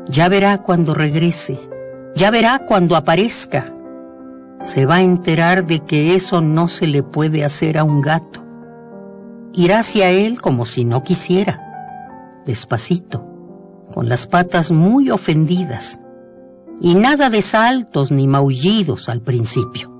Ya verá cuando regrese, ya verá cuando aparezca. Se va a enterar de que eso no se le puede hacer a un gato. Irá hacia él como si no quisiera, despacito, con las patas muy ofendidas, y nada de saltos ni maullidos al principio.